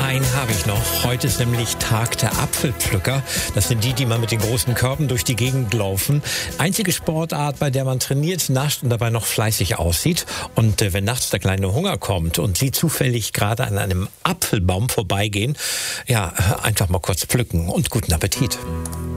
Einen habe ich noch. Heute ist nämlich Tag der Apfelpflücker. Das sind die, die mal mit den großen Körben durch die Gegend laufen. Einzige Sportart, bei der man trainiert, nascht und dabei noch fleißig aussieht. Und wenn nachts der kleine Hunger kommt und Sie zufällig gerade an einem Apfelbaum vorbeigehen, ja, einfach mal kurz pflücken und guten Appetit.